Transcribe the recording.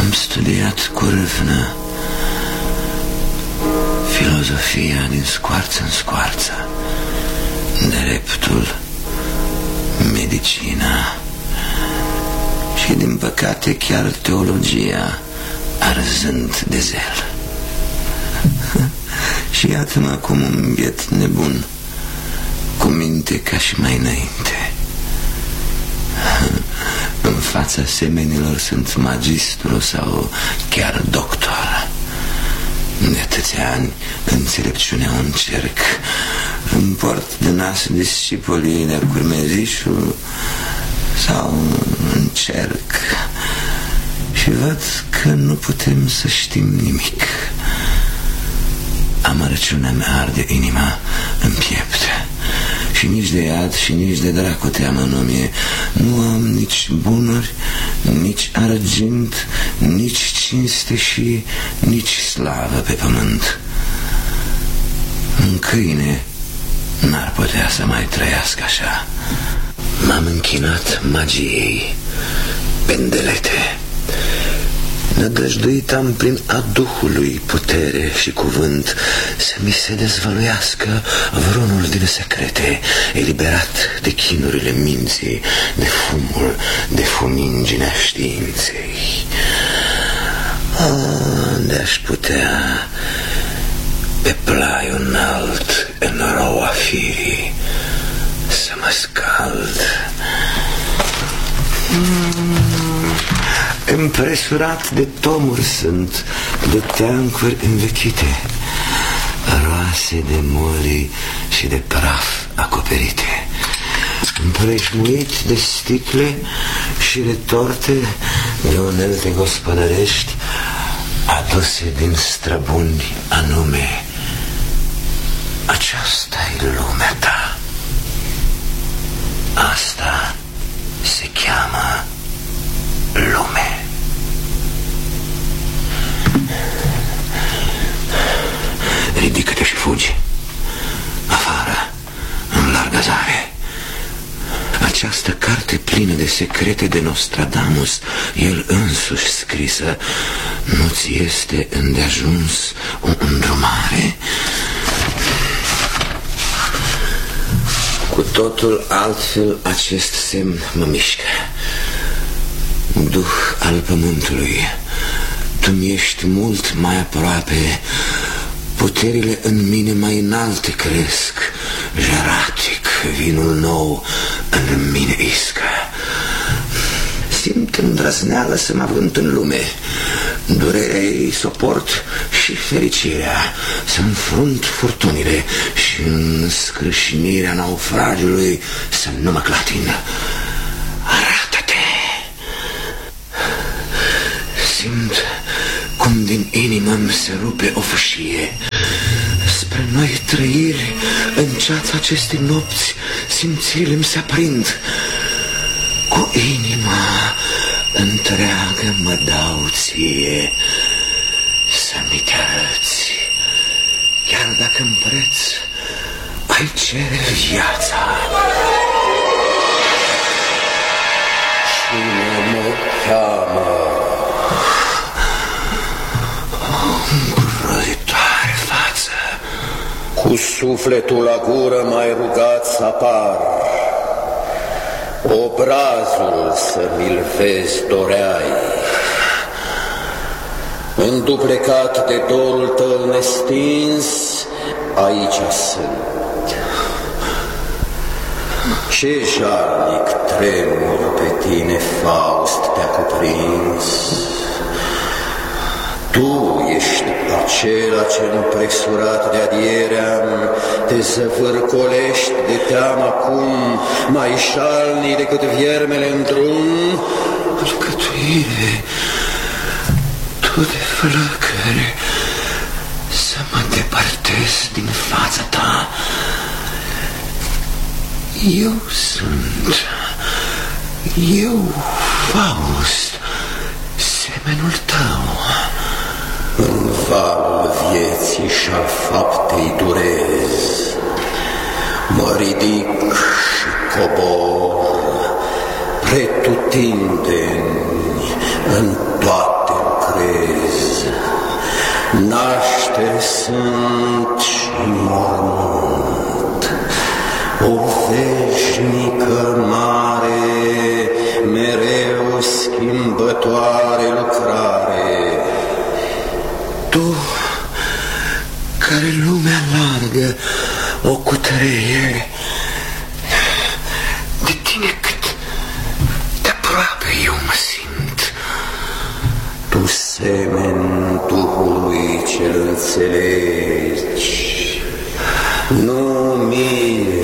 Am studiat cu râvnă filozofia din scoarță în scoarță, dreptul, medicina și, din păcate, chiar teologia, arzând de zel. Și iată-mă acum un biet nebun, cu minte ca și mai înainte. În fața semenilor sunt magistru sau chiar doctor. De atâția ani înțelepciunea o încerc, îmi port de nas discipolii de curmezișul sau încerc și văd că nu putem să știm nimic. Amărăciunea mea arde inima în piept și nici de iad și nici de dracu teamă nu mie. Nu am nici bunuri, nici argint, nici cinste și nici slavă pe pământ. Un câine n-ar putea să mai trăiască așa. M-am închinat magiei, pendelete. Nădăjduit am prin a Duhului putere și cuvânt să mi se dezvăluiască vreunul din secrete, eliberat de chinurile minții, de fumul, de fuminginea științei. De-aș putea pe plaiul înalt în roua firii să mă scald. Împresurat de tomuri sunt, de teancuri învechite, roase de moli și de praf acoperite, împrejmuit de sticle și de torte, de unelte gospodărești aduse din străbuni anume. Aceasta-i lumea ta. Asta se cheamă lume. Ridică-te și fugi afară, în larga zare. Această carte plină de secrete de Nostradamus, el însuși scrisă, nu-ți este îndeajuns o îndrumare? Cu totul altfel acest semn mă mișcă. Duh al pământului, tu mi-ești mult mai aproape, puterile în mine mai înalte cresc, jaratic vinul nou în mine iscă. Simt îndrăzneală să mă avânt în lume, durerea ei soport și fericirea, să înfrunt furtunile și în scrâșnirea naufragiului să nu mă clatin. Simt cum din inimă îmi se rupe o fâșie. Spre noi trăiri, în ceața acestei nopți, simțirile îmi se aprind. Cu inima întreagă mă dau ție să mi te arăți, chiar dacă în preț ai cere viața. Cine mă cheamă? Îngrozitoare față, cu sufletul la gură mai rugat să apar, obrazul să mi-l vezi doreai. Înduplecat de dorul tău nestins, aici sunt. Ce jarnic tremur pe tine, Faust, te-a cuprins. Tu ești acela ce împresurat de adierea te zăvârcolești de teamă acum, mai șalnic decât viermele în drum. Alcătuire, tu de flăcări, să mă depărtez din fața ta. Eu sunt, eu, Faust, semenul tău. În valul vieții și-al faptei durez, mă ridic și cobor pretutindeni în toate nașteri sunt și mormânt, o veșnică mare, mereu schimbătoare lucrare. Tu, care lumea largă o cutreie, de tine cât de aproape eu mă simt. Tu semeni Duhului cel înțelegi, nu mine